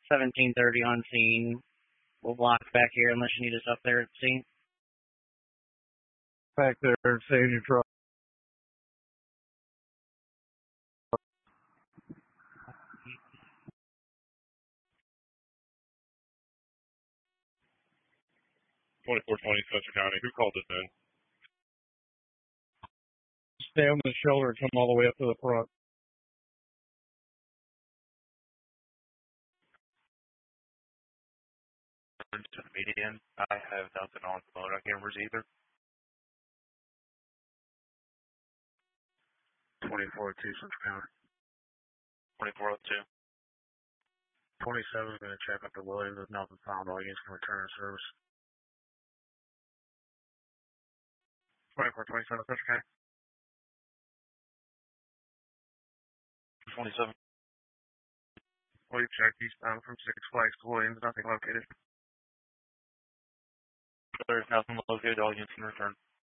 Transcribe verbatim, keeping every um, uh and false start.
seventeen thirty on scene. We'll block back here unless you need us up there at the scene. Back there, save your truck. twenty-four twenty Spencer County. Who called this in? Stay on the shoulder and come all the way up to the front. To the median. I have nothing on the motor cameras either. twenty-four oh two Spencer County. twenty-four oh two. twenty-seven is going to check up to Williams. If nothing found, all units can return to service. twenty-four twenty-seven Spencer County. twenty-seven. We've checked eastbound from Six Flags to Williams. Nothing located. There's nothing located. All units can return.